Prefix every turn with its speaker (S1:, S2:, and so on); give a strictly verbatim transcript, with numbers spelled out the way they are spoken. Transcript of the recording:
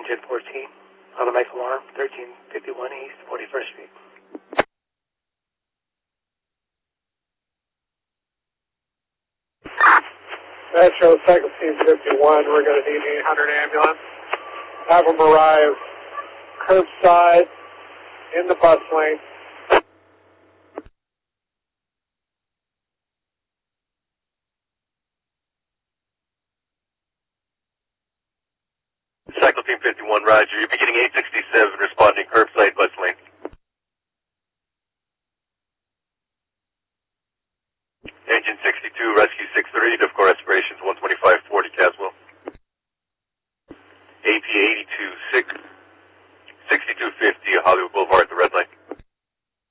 S1: ten fourteen, automatic alarm, thirteen fifty-one East, forty-first Street.
S2: Metro, Cycle Team fifty-one, we're going to need an eight hundred ambulance. Have them arrive curbside in the bus lane.
S3: Cycle Team fifty-one, roger. You're beginning eight sixty-seven, responding curbside bus lane. Engine sixty-two, Rescue six three,